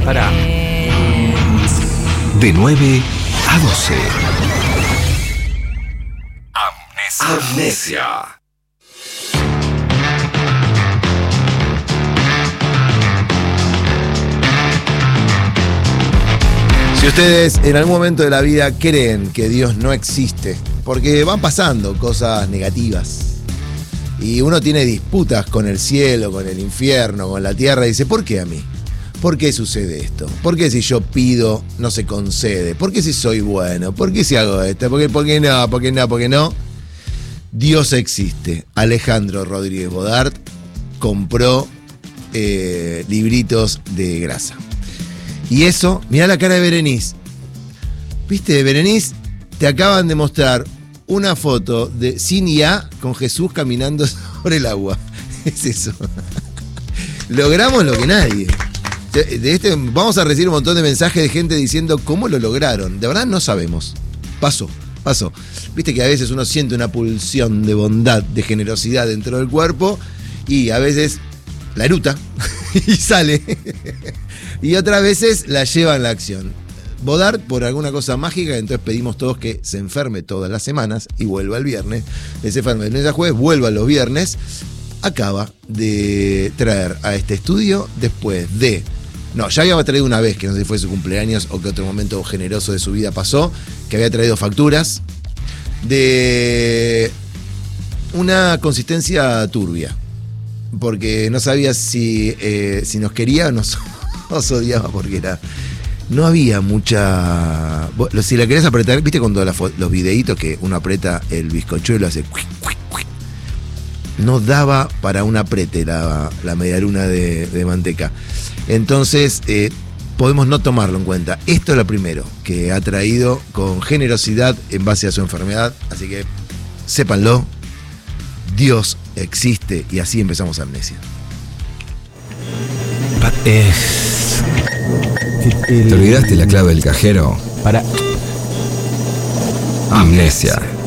Pará. De 9 a 12. Amnesia. Si ustedes en algún momento de la vida creen que Dios no existe, porque van pasando cosas negativas y uno tiene disputas con el cielo, con el infierno, con la tierra, y dice, ¿por qué a mí? ¿Por qué sucede esto? ¿Por qué si yo pido no se concede? ¿Por qué si soy bueno? ¿Por qué si hago esto? ¿Por qué no? ¿Por qué no? ¿Por qué no? Dios existe. Alejandro Rodríguez Bodart compró libritos de grasa. Y eso, mirá la cara de Berenice. ¿Viste, Berenice? Te acaban de mostrar una foto de sin IA con Jesús caminando sobre el agua. Es eso. Logramos lo que nadie. Vamos a recibir un montón de mensajes de gente diciendo cómo lo lograron. De verdad no sabemos. Pasó. Viste que a veces uno siente una pulsión de bondad, de generosidad dentro del cuerpo y a veces la eruta y sale. Y otras veces la lleva en la acción. Bodart, por alguna cosa mágica, entonces pedimos todos que se enferme todas las semanas y vuelva el viernes. Se enferme de lunes a jueves, vuelva los viernes. Acaba de traer a este estudio después de... No, ya había traído una vez, que no sé si fue su cumpleaños o que otro momento generoso de su vida pasó, que había traído facturas de una consistencia turbia. Porque no sabía si nos quería o nos odiaba, porque era... No había mucha... Si la querés apretar, ¿viste cuando los videitos que uno aprieta el bizcochuelo hace... No daba para un aprete la medialuna de manteca. Entonces, podemos no tomarlo en cuenta. Esto es lo primero que ha traído con generosidad en base a su enfermedad. Así que, sépanlo, Dios existe y así empezamos Amnesia. ¿Te olvidaste la clave del cajero? Para. Amnesia.